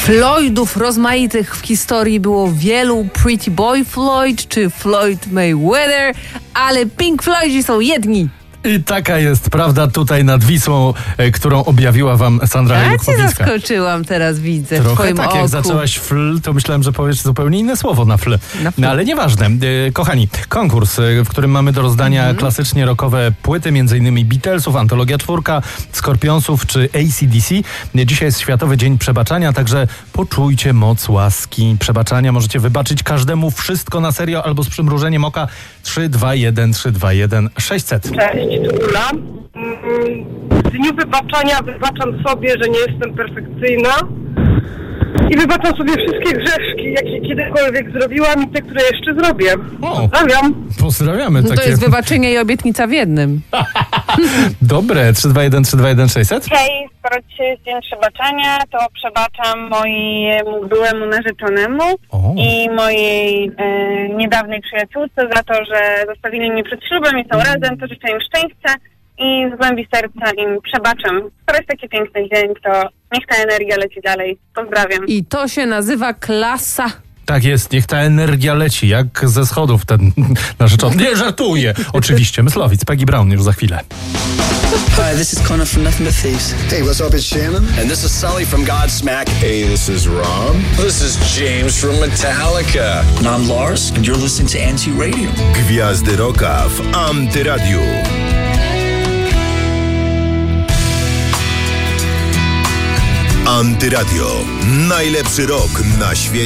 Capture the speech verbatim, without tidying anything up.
Floydów rozmaitych w historii było wielu, Pretty Boy Floyd czy Floyd Mayweather, ale Pink Floydzi są jedni. I taka jest prawda tutaj nad Wisłą, e, którą objawiła wam Sandra Ja cię Juchowicka. zaskoczyłam teraz, widzę, Trochę w twoim tak, oku. jak zaczęłaś fl, to myślałem, że powiesz zupełnie inne słowo na fl. Na fl. No ale nieważne. E, kochani, konkurs, e, w którym mamy do rozdania mm-hmm. klasycznie rockowe płyty, między innymi Beatlesów, Antologia Czwórka, Skorpionsów czy A C D C. E, dzisiaj jest Światowy Dzień Przebaczania, także poczujcie moc łaski przebaczania. Możecie wybaczyć każdemu wszystko na serio albo z przymrużeniem oka. trzy dwa jeden trzy dwa jeden sześćset. Cześć, Ula. W dniu wybaczania wybaczam sobie, że nie jestem perfekcyjna i wybaczam sobie wszystkie grzeszki, jakie kiedykolwiek zrobiłam i te, które jeszcze zrobię. O. Pozdrawiam. Pozdrawiamy. No to takie... jest wybaczenie i obietnica w jednym. Dobre, trzy dwa jeden trzy dwa jeden sześćset. Hej, skoro dzisiaj jest dzień przebaczania, to przebaczam mojemu byłemu narzeczonemu O. i mojej e, niedawnej przyjaciółce za to, że zostawili mnie przed ślubem i są razem, to życzę im szczęścia i z głębi serca im przebaczam. Skoro jest taki piękny dzień, to niech ta energia leci dalej. Pozdrawiam. I to się nazywa klasa. Tak jest, niech ta energia leci, jak ze schodów ten narzeczony. Nie, żartuję! Oczywiście, Myslowic, Peggy Brown już za chwilę. Hi, this is Connor from Nothing But Thieves. Hey, what's up? It's Shannon. And this is Sully from Godsmack. Hey, this is Rob. This is James from Metallica. And I'm Lars, and you're listening to Anti-Radio. Gwiazdy Rocka w Antyradiu. Antyradio. Najlepszy rok na świecie.